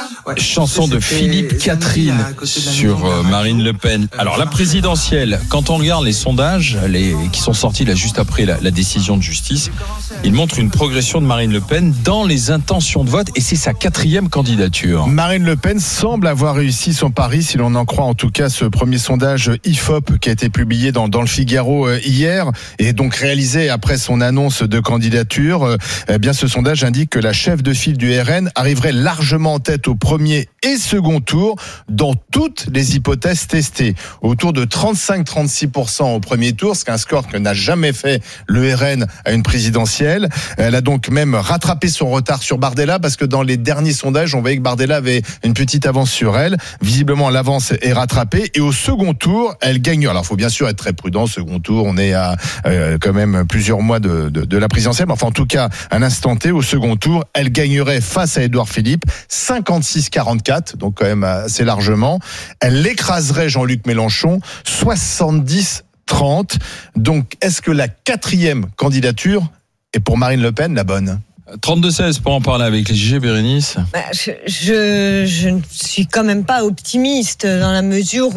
Chanson de Philippe Catherine sur Marine Le Pen. Alors la présidentielle, quand on regarde les sondages qui sont sortis là juste après la décision de justice, ils montrent une progression de Marine Le Pen dans les intentions de vote et c'est sa 4e candidature. Marine Le Pen semble avoir réussi son pari, si l'on en croit en tout cas ce premier sondage IFOP qui a été publié dans le Figaro hier et donc réalisé après son annonce de candidature. Eh bien ce sondage indique que la chef de file du RN arriverait largement en tête au premier et second tour dans toutes les hypothèses testées. Autour de 35-36% au premier tour, ce qui est un score que n'a jamais fait le RN à une présidentielle. Elle a donc même rattrapé son retard sur Bardella parce que dans les derniers sondages, on voyait que Bardella avait une petite avance sur elle. Visiblement, l'avance est rattrapée et au second tour, elle gagne. Alors, il faut bien sûr être très prudent. Second tour, on est à quand même plusieurs mois de la présidentielle. Enfin, en tout cas, à l'instant T, au second tour, elle gagnerait face à Édouard Philippe 56-44, donc quand même assez largement. Elle écraserait Jean-Luc Mélenchon 70-30. Donc, est-ce que la 4e candidature est pour Marine Le Pen la bonne ? 32-16 pour en parler avec les GG, Bérénice. Je ne suis quand même pas optimiste dans la mesure